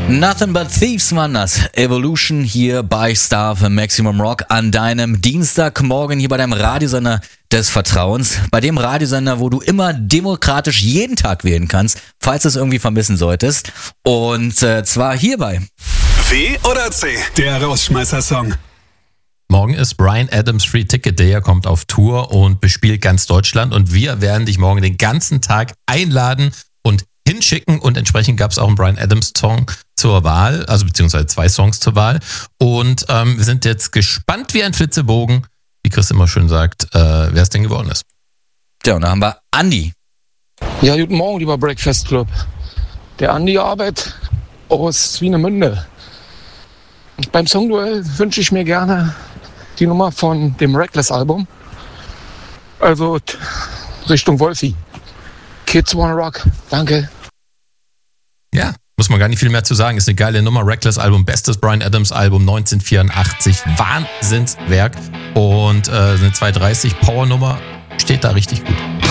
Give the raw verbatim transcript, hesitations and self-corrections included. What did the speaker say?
Nothing but Thieves waren das. Evolution hier bei Star für Maximum Rock an deinem Dienstagmorgen hier bei deinem Radiosender des Vertrauens. Bei dem Radiosender, wo du immer demokratisch jeden Tag wählen kannst, falls du es irgendwie vermissen solltest. Und äh, zwar hierbei. W oder C? Der Rausschmeißer-Song. Morgen ist Bryan Adams Free Ticket Day. Er kommt auf Tour und bespielt ganz Deutschland. Und wir werden dich morgen den ganzen Tag einladen und hinschicken. Und entsprechend gab es auch einen Bryan Adams Song zur Wahl, also beziehungsweise zwei Songs zur Wahl. Und ähm, wir sind jetzt gespannt wie ein Flitzebogen, wie Chris immer schön sagt, äh, wer es denn geworden ist. Ja, und da haben wir Andi. Ja, guten Morgen, lieber Breakfast Club. Der Andi arbeitet aus Swinemünde. Beim Songduell wünsche ich mir gerne die Nummer von dem Reckless-Album. Also t- Richtung Wolfi. Kids Wanna Rock. Danke. Ja, muss man gar nicht viel mehr zu sagen. Ist eine geile Nummer. Reckless-Album, bestes Bryan Adams-Album neunzehnhundertvierundachtzig. Wahnsinnswerk. Und äh, eine zwei dreißig Power-Nummer steht da richtig gut.